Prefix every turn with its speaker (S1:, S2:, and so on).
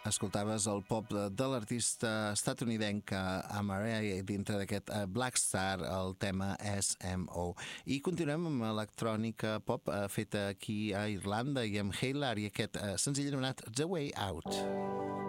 S1: Escoltaves el pop de l'artista estatunidenca Amaray dintre d'aquest Black Star, el tema SMO. I continuem amb electrònica pop feta aquí a Irlanda i amb Haylar i aquest senzill anomenat The Way Out.